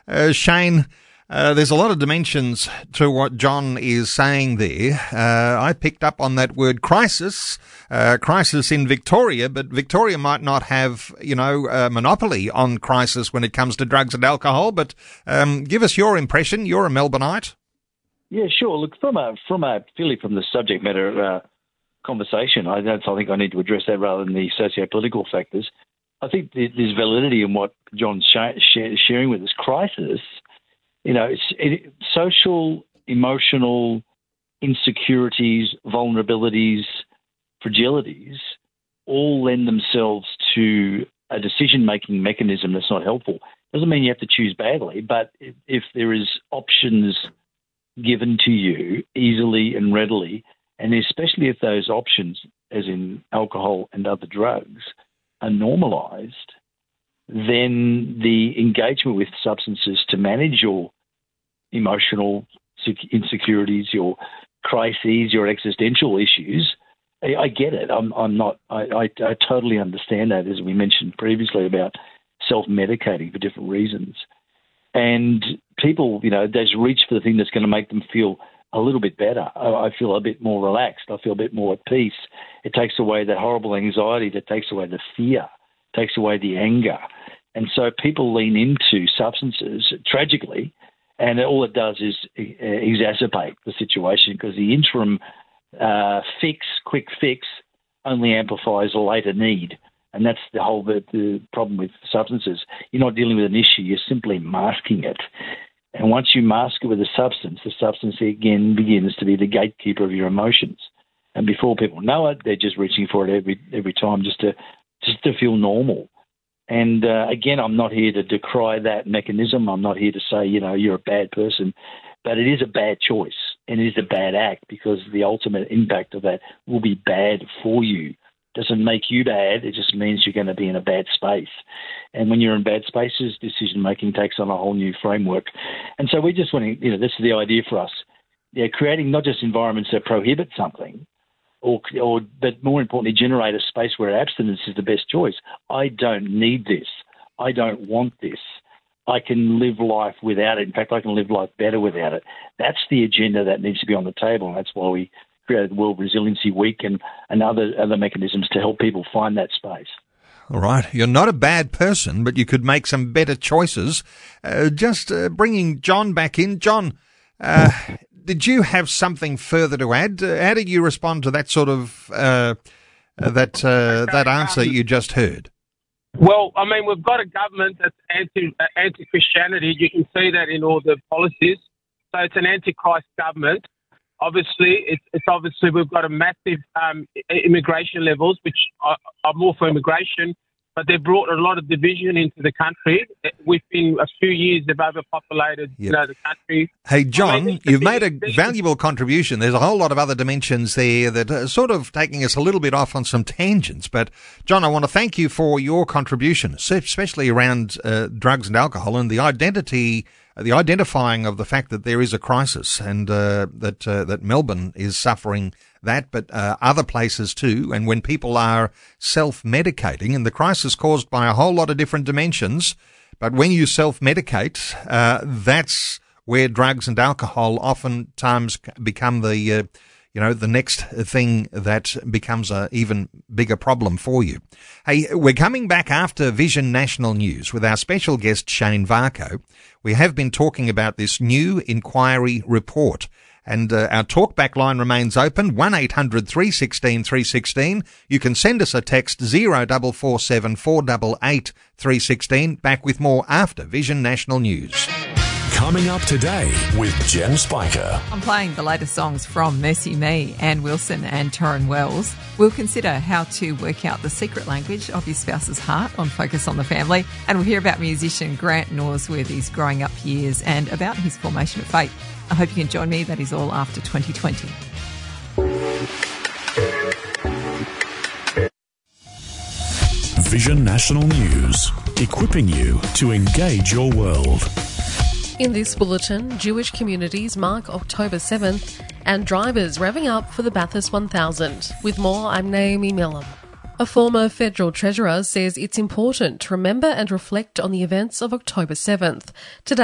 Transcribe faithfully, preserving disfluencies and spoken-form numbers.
Uh, Shane, uh, there's a lot of dimensions to what John is saying there. Uh, I picked up on that word crisis, uh, crisis in Victoria, but Victoria might not have, you know, a monopoly on crisis when it comes to drugs and alcohol. But um, give us your impression. You're a Melbourneite. Yeah, sure. Look, from a from a purely from the subject matter uh, conversation, I don't I think I need to address that rather than the socio-political factors. I think there's validity in what John's sh- sh- sharing with us. Crisis, you know, it's, it, social, emotional insecurities, vulnerabilities, fragilities all lend themselves to a decision-making mechanism that's not helpful. Doesn't mean you have to choose badly, but if, if there is options given to you easily and readily, and especially if those options, as in alcohol and other drugs, are normalised, then the engagement with substances to manage your emotional insecurities, your crises, your existential issues, I, I get it. I'm, I'm not. I, I, I totally understand that, as we mentioned previously about self-medicating for different reasons. And people, you know, they just reach for the thing that's going to make them feel a little bit better. I feel a bit more relaxed. I feel a bit more at peace. It takes away that horrible anxiety. That takes away the fear. Takes away the anger. And so people lean into substances, tragically, and all it does is exacerbate the situation because the interim uh, fix, quick fix, only amplifies a later need. And that's the whole the, the problem with substances. You're not dealing with an issue. You're simply masking it. And once you mask it with a substance, the substance again begins to be the gatekeeper of your emotions. And before people know it, they're just reaching for it every every time just to just to feel normal. And uh, again, I'm not here to decry that mechanism. I'm not here to say, you know, you're a bad person. But it is a bad choice and it is a bad act because the ultimate impact of that will be bad for you. Doesn't make you bad. It just means you're going to be in a bad space. And when you're in bad spaces, decision-making takes on a whole new framework. And so we just want to, you know, this is the idea for us. Yeah, creating not just environments that prohibit something, or, or but more importantly, generate a space where abstinence is the best choice. I don't need this. I don't want this. I can live life without it. In fact, I can live life better without it. That's the agenda that needs to be on the table, and that's why we created World Resiliency Week and, and other, other mechanisms to help people find that space. All right. You're not a bad person, but you could make some better choices. Uh, just uh, bringing John back in. John, uh, did you have something further to add? Uh, how did you respond to that sort of uh, uh, that uh, that answer you just heard? Well, I mean, we've got a government that's anti uh, anti-Christianity. You can see that in all the policies. So it's an anti-Christ government. Obviously, it's, it's obviously we've got a massive um, immigration levels, which are, are more for immigration, but they've brought a lot of division into the country. Within a few years, they've overpopulated yep. you know, the country. Hey, John, I mean, you've made a valuable contribution. There's a whole lot of other dimensions there that are sort of taking us a little bit off on some tangents. But, John, I want to thank you for your contribution, especially around uh, drugs and alcohol and the identity the identifying of the fact that there is a crisis and uh, that uh, that Melbourne is suffering that, but uh, other places too. And when people are self-medicating, and the crisis caused by a whole lot of different dimensions, but when you self-medicate, uh, that's where drugs and alcohol oftentimes become the uh, you know, the next thing that becomes a even bigger problem for you. Hey, we're coming back after Vision National News with our special guest, Shane Varcoe. We have been talking about this new inquiry report. And uh, our talkback line remains open, one eight hundred three one six three one six. You can send us a text, zero four four seven four eight eight three one six. Back with more after Vision National News. Coming up today with Jen Spiker. I'm playing the latest songs from Mercy Me, Anne Wilson and Torrin Wells. We'll consider how to work out the secret language of your spouse's heart on Focus on the Family. And we'll hear about musician Grant Norsworthy's growing up years and about his formation of faith. I hope you can join me. That is all after twenty twenty. Vision National News, equipping you to engage your world. In this bulletin, Jewish communities mark October seventh and drivers revving up for the Bathurst one thousand. With more, I'm Naomi Millam. A former federal treasurer says it's important to remember and reflect on the events of October seventh. Today,